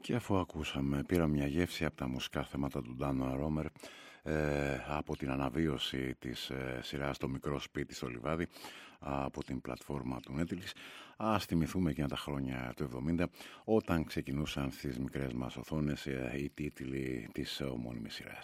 Και αφού ακούσαμε, πήρα μια γεύση από τα μουσικά θέματα του Ντάνο Αρόμερ, από την αναβίωση της σειράς «Το μικρό σπίτι στο λιβάδι» από την πλατφόρμα του Netflix. Ας θυμηθούμε εκείνα τα χρόνια του 70, όταν ξεκινούσαν στις μικρές μας οθόνες οι τίτλοι της ομώνυμης σειράς.